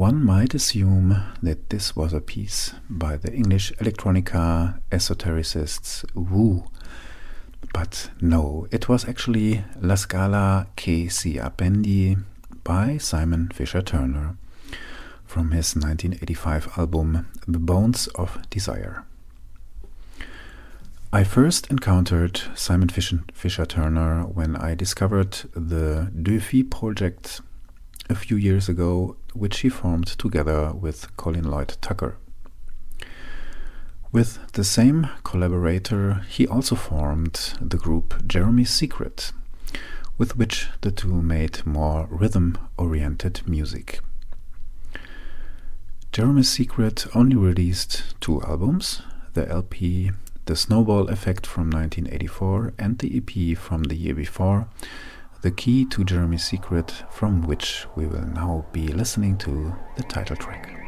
One might assume that this was a piece by the English electronica esotericists Wu, but no, it was actually La Scala che si appendi by Simon Fisher-Turner from his 1985 album The Bones of Desire. I first encountered Simon Fisher-Turner when I discovered the Döfi project a few years ago, which he formed together with Colin Lloyd Tucker. With the same collaborator, he also formed the group Jeremy Secret, with which the two made more rhythm-oriented music. Jeremy Secret only released 2 albums, the LP The Snowball Effect from 1984 and the EP from the year before, The Key to Jeremy Secret, from which we will now be listening to the title track.